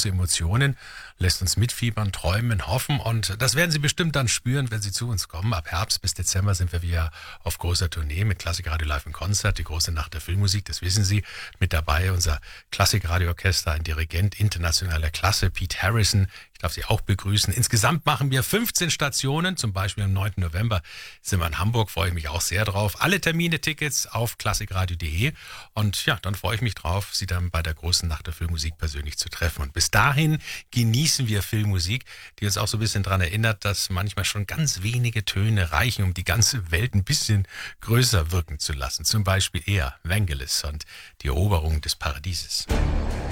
große Emotionen, lässt uns mitfiebern, träumen, hoffen und das werden Sie bestimmt dann spüren, wenn Sie zu uns kommen. Ab Herbst bis Dezember sind wir wieder auf großer Tournee mit Klassikradio Live im Konzert, die große Nacht der Filmmusik, das wissen Sie. Mit dabei unser Klassikradio-Orchester, ein Dirigent internationaler Klasse, Pete Harrison. Ich darf Sie auch begrüßen. Insgesamt machen wir 15 Stationen, zum Beispiel am 9. November sind wir in Hamburg, freue ich mich auch sehr drauf. Alle Termine, Tickets auf klassikradio.de und ja, dann freue ich mich drauf, Sie dann bei der großen Nacht der Filmmusik persönlich zu treffen. Und bis dahin genießen wir Filmmusik, die uns auch so ein bisschen daran erinnert, dass manchmal schon ganz wenige Töne reichen, um die ganze Welt ein bisschen größer wirken zu lassen. Zum Beispiel eher Vangelis und die Eroberung des Paradieses.